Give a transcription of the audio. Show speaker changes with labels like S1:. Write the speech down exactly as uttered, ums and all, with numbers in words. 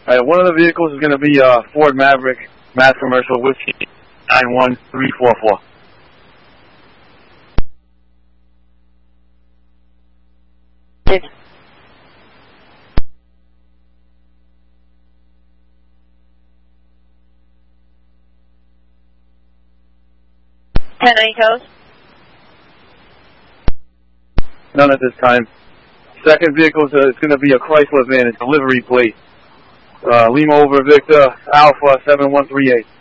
S1: Alright, one of the vehicles is going to be uh, Ford Maverick, Mass Commercial, Whiskey nine one three four four.
S2: Six. Ten, any toes?
S1: None at this time. Second vehicle is uh, going to be a Chrysler van, a delivery plate. Uh, Lima over Victor, Alpha seven one three eight.